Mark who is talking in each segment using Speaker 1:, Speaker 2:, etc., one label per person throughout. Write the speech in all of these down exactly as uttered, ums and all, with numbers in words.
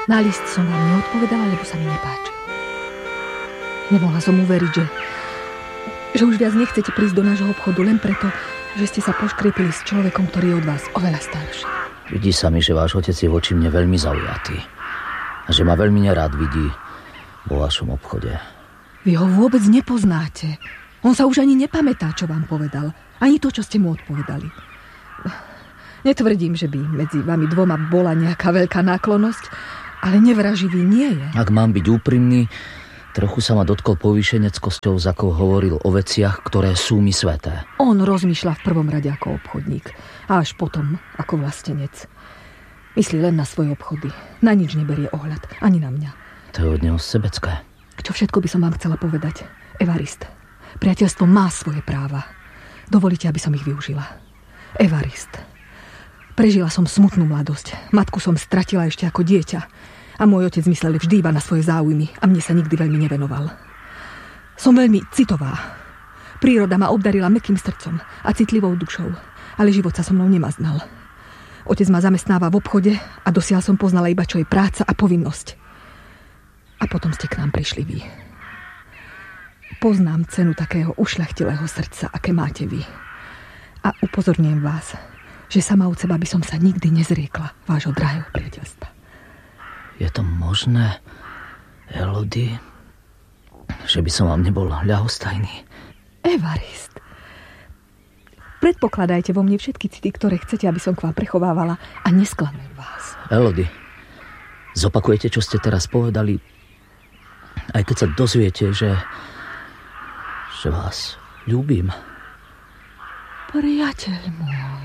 Speaker 1: Na list som vám neodpovedala, lebo sa mi nepáčil. Nemohla som uveriť, že, že už viac nechcete prísť do nášho obchodu len preto, že ste sa poškriepili s človekom, ktorý je od vás oveľa starší.
Speaker 2: Vidí sa mi, že váš otec je voči mne veľmi zaujatý. A že ma veľmi nerád vidí vo vašom obchode.
Speaker 1: Vy ho vôbec nepoznáte. On sa už ani nepamätá, čo vám povedal. Ani to, čo ste mu odpovedali. Netvrdím, že by medzi vami dvoma bola nejaká veľká náklonnosť, ale nevraživý nie je.
Speaker 2: Ak mám byť úprimný, trochu sa ma dotkol povýšeneckosťou, z akou hovoril o veciach, ktoré sú mi sveté.
Speaker 1: On rozmýšľa v prvom rade ako obchodník a až potom ako vlastenec. Myslí len na svoje obchody. Na nič neberie ohľad, ani na mňa.
Speaker 2: To je od neho sebecké.
Speaker 1: Čo všetko by som vám chcela povedať? Evarist. Priateľstvo má svoje práva. Dovolíte, aby som ich využila. Evarist. Prežila som smutnú mladosť. Matku som stratila ešte ako dieťa. A môj otec myslel vždy iba na svoje záujmy a mne sa nikdy veľmi nevenoval. Som veľmi citová. Príroda ma obdarila mäkkým srdcom a citlivou dušou, ale život sa so mnou nemaznal. Otec ma zamestnáva v obchode a dosiaľ som poznala iba, čo je práca a povinnosť. A potom ste k nám prišli vy. Poznám cenu takého ušľachtilého srdca, aké máte vy. A upozorňujem vás, že sama od seba by som sa nikdy nezriekla vášho drahého priateľstva.
Speaker 2: Je to možné, Elodie, že by som vám nebol ľahostajný?
Speaker 1: Evarist, predpokladajte vo mne všetky city, ktoré chcete, aby som k vám prechovávala a nesklamujem vás.
Speaker 2: Elodie, zopakujete, čo ste teraz povedali, aj keď sa dozviete, že, že vás ľúbim.
Speaker 1: Priateľ môj,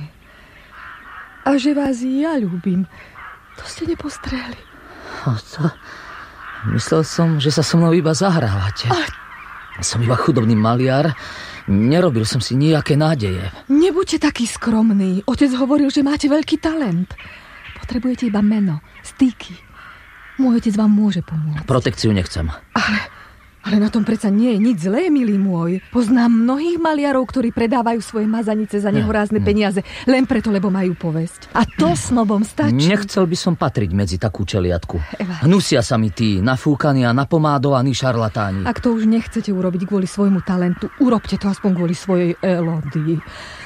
Speaker 1: a že vás ja ľúbim, to ste nepostrehli.
Speaker 2: To, myslel som, že sa so mnou iba zahrávate. A... Som iba chudobný maliar. Nerobil som si nejaké nádeje.
Speaker 1: Nebuďte taký skromný. Otec hovoril, že máte veľký talent. Potrebujete iba meno, stýky. Môj otec vám môže pomôcť.
Speaker 2: Protekciu nechcem.
Speaker 1: Ale, ale na tom predsa nie je nič zlé, milý môj. Poznám mnohých maliarov, ktorí predávajú svoje mazanice za nehorázne mm. peniaze, len preto, lebo majú povesť. A to snobom stačí.
Speaker 2: Nechcel by som patriť medzi takú čeliatku. Eva. Hnusia sa mi tí nafúkaní a napomádovaní šarlatáni.
Speaker 1: Ak to už nechcete urobiť kvôli svojmu talentu, urobte to aspoň kvôli svojej Elodii.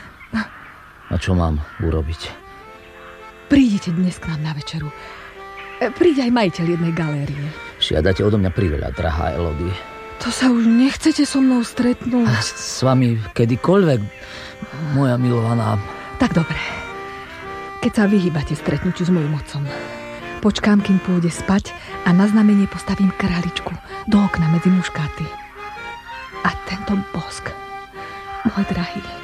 Speaker 2: A čo mám urobiť?
Speaker 1: Prídite dnes k nám na večeru. Príde aj majiteľ jednej galérie.
Speaker 2: Žiadate odo mňa priveľa, drahá Elodie.
Speaker 1: To sa už nechcete so mnou stretnúť?
Speaker 2: A s vami kedykoľvek, moja milovaná.
Speaker 1: Tak dobre. Keď sa vyhýbate stretnutiu s mojím otcom, počkám, kým pôjde spať a na znamenie postavím králičku do okna medzi muškáty. A tento bosk, môj drahý,